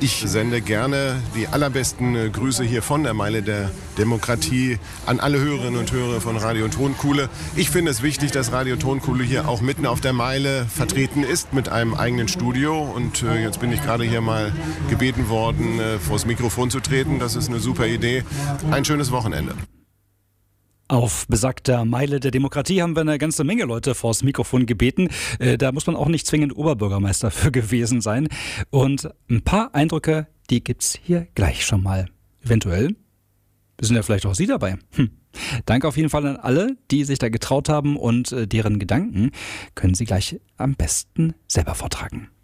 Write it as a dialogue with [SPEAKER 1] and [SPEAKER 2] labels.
[SPEAKER 1] Ich sende gerne die allerbesten Grüße hier von der Meile der Demokratie an alle Hörerinnen und Hörer von Radio Tonkuhle. Ich finde es wichtig, dass Radio Tonkuhle hier auch mitten auf der Meile vertreten ist mit einem eigenen Studio. Und jetzt bin ich gerade hier mal gebeten worden, vors Mikrofon zu treten. Das ist eine super Idee. Ein schönes Wochenende.
[SPEAKER 2] Auf besagter Meile der Demokratie haben wir eine ganze Menge Leute vors Mikrofon gebeten. Da muss man auch nicht zwingend Oberbürgermeister für gewesen sein. Und ein paar Eindrücke, die gibt's hier gleich schon mal. Eventuell sind ja vielleicht auch Sie dabei. Danke auf jeden Fall an alle, die sich da getraut haben und deren Gedanken können Sie gleich am besten selber vortragen.